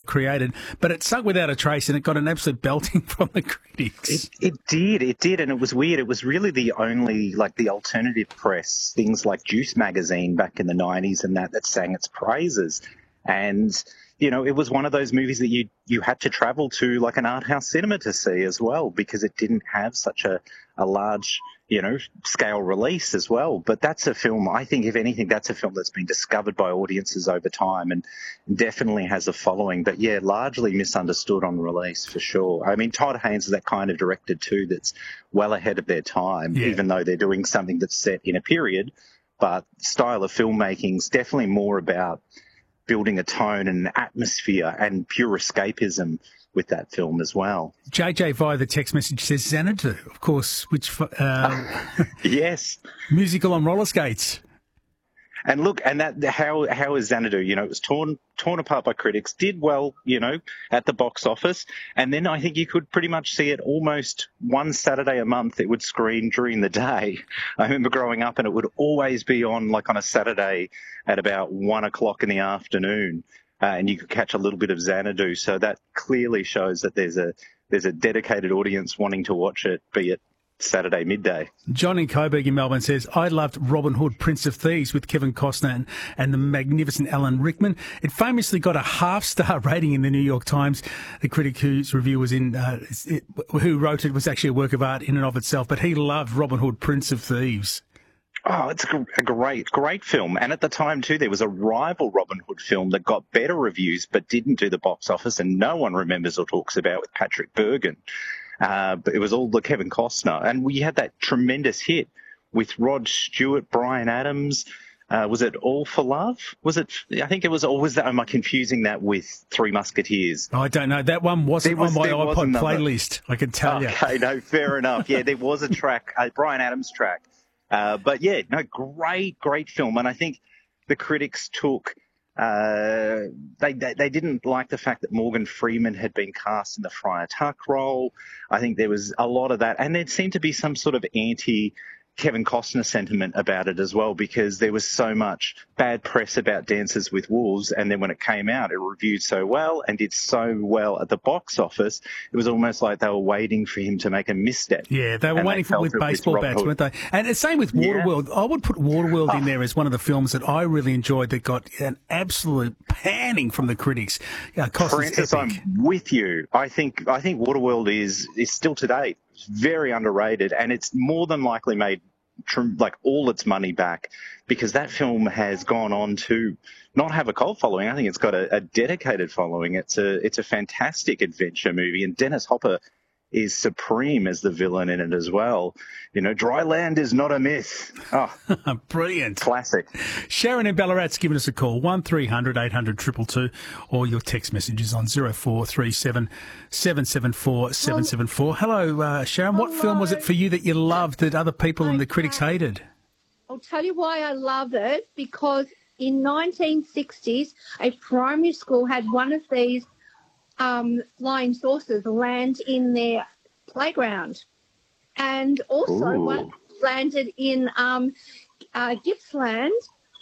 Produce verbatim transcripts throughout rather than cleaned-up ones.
created, but it sunk without a trace and it got an absolute belting from the critics. It, it did, it did, and it was weird. It was really the only, like, the alternative press, things like Juice magazine back in the nineties and that, that sang its praises. And, you know, it was one of those movies that you you had to travel to, like, an art house cinema to see as well, because it didn't have such a, a large, you know, scale release as well. But that's a film, I think, if anything, that's a film that's been discovered by audiences over time and definitely has a following. But, yeah, largely misunderstood on release, for sure. I mean, Todd Haynes is that kind of director, too, that's well ahead of their time, yeah. even though they're doing something that's set in a period. But style of filmmaking's definitely more about building a tone and an atmosphere and pure escapism with that film as well. J J via the text message says Xanadu, of course, which uh, yes, musical on roller skates. And look, and that how how is Xanadu? You know, it was torn torn apart by critics, did well, you know, at the box office, and then I think you could pretty much see it almost one Saturday a month. It would screen during the day. I remember growing up, and it would always be on, like, on a Saturday at about one o'clock in the afternoon, uh, and you could catch a little bit of Xanadu. So that clearly shows that there's a there's a dedicated audience wanting to watch it, be it Saturday midday. John in Coburg in Melbourne says, I loved Robin Hood, Prince of Thieves with Kevin Costner and, and the magnificent Alan Rickman. It famously got a half-star rating in the New York Times. The critic whose review was in, uh, it, who wrote it was actually a work of art in and of itself, but he loved Robin Hood, Prince of Thieves. Oh, it's a great, great film. And at the time, too, there was a rival Robin Hood film that got better reviews but didn't do the box office and no one remembers or talks about, with Patrick Bergin. Uh, but it was all the Kevin Costner. And we had that tremendous hit with Rod Stewart, Bryan Adams. Uh, was it All for Love? Was it? I think it was. Or was that? Am I confusing that with Three Musketeers? I don't know. That one wasn't was, on my iPod playlist, I can tell okay, you. Okay, no, fair enough. Yeah, there was a track, a Bryan Adams track. Uh, but yeah, no, great, great film. And I think the critics took... Uh, they, they they didn't like the fact that Morgan Freeman had been cast in the Friar Tuck role. I think there was a lot of that. And there seemed to be some sort of anti Kevin Costner sentiment about it as well, because there was so much bad press about Dances with Wolves, and then when it came out, it reviewed so well and did so well at the box office, it was almost like they were waiting for him to make a misstep. Yeah, they were waiting for it with baseball bats, weren't they? And the same with Waterworld. Yeah. I would put Waterworld oh. in there as one of the films that I really enjoyed that got an absolute panning from the critics. Yeah, Francis, I'm with you. I think I think Waterworld is is still today very underrated, and it's more than likely made tr- like all its money back, because that film has gone on to not have a cult following. I think it's got a, a dedicated following. It's a it's a fantastic adventure movie, and Dennis Hopper is supreme as the villain in it as well. You know, dry land is not a myth. Oh, brilliant. Classic. Sharon in Ballarat's given us a call, one three hundred eight hundred two two two, or your text messages on zero four three seven seven seven four seven seven four. Hello, uh, Sharon. What Hello. film was it for you that you loved that other people I and the critics can. hated? I'll tell you why I love it, because in nineteen sixties, a primary school had one of these Um, flying saucers land in their playground, and also Ooh. one landed in um, uh, Gippsland,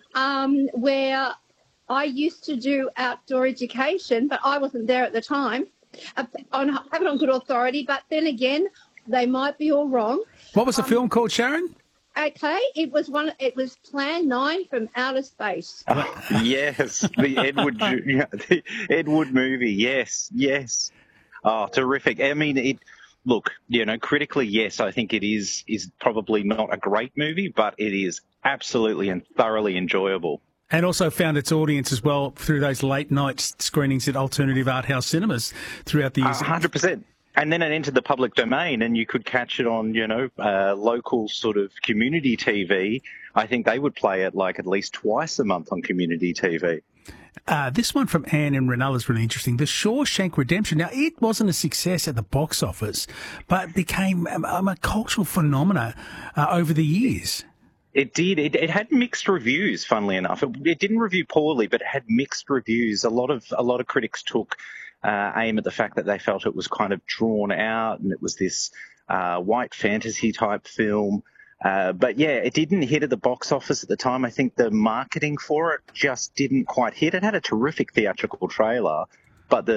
um, where I used to do outdoor education, but I wasn't there at the time. Uh, on, I have it on good authority, but then again, they might be all wrong. What was the um, film called, Sharon? Okay, it was one. It was Plan Nine from Outer Space. Oh, yes, the Edward, yeah, the Edward movie. Yes, yes. Oh, terrific. I mean, it. Look, you know, critically, yes, I think it is is probably not a great movie, but it is absolutely and thoroughly enjoyable. And also found its audience as well through those late night screenings at alternative art house cinemas throughout the years. A hundred percent. And then it entered the public domain, and you could catch it on, you know, uh, local sort of community T V. I think they would play it like at least twice a month on community T V. Uh, this one from Anne in Renella is really interesting. The Shawshank Redemption. Now, it wasn't a success at the box office, but became um, a cultural phenomena uh, over the years. It did. It, it had mixed reviews, funnily enough. It, it didn't review poorly, but it had mixed reviews. A lot of a lot of critics took Uh, aim at the fact that they felt it was kind of drawn out and it was this uh, white fantasy type film. Uh, but yeah, it didn't hit at the box office at the time. I think the marketing for it just didn't quite hit. It had a terrific theatrical trailer, but the